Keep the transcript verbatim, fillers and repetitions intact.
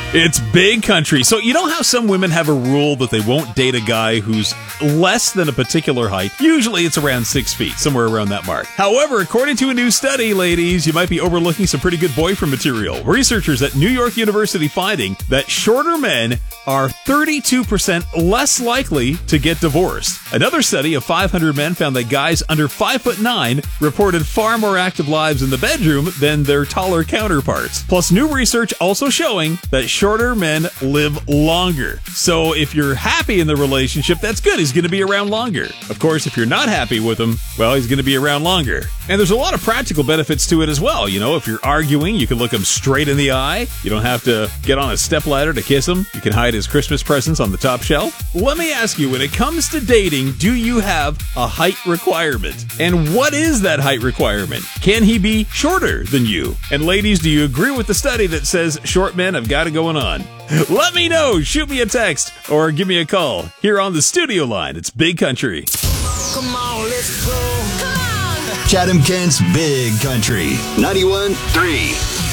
It's big country. So you know how some women have a rule that they won't date a guy who's less than a particular height? Usually it's around six feet, somewhere around that mark. However, according to a new study, ladies, you might be overlooking some pretty good boyfriend material. Researchers at New York University finding that shorter men are thirty-two percent less likely to get divorced. Another study of five hundred men found that guys under five foot nine reported far more active lives in the bedroom than their taller counterparts. Plus, new research also showing that shorter men live longer. So if you're happy in the relationship, that's good. He's going to be around longer. Of course, if you're not happy with him, well, he's going to be around longer. And there's a lot of practical benefits to it as well. You know, if you're arguing, you can look him straight in the eye. You don't have to get on a stepladder to kiss him. You can hide his Christmas presents on the top shelf. Let me ask you, when it comes to dating, do you have a height requirement? And what is that height requirement? Can he be shorter than you? And ladies, do you agree with the study that says short men have got it going on? Let me know. Shoot me a text or give me a call here on the studio line. It's Big Country. Come on, let's go. Come on. Chatham Kent's Big Country ninety-one point three.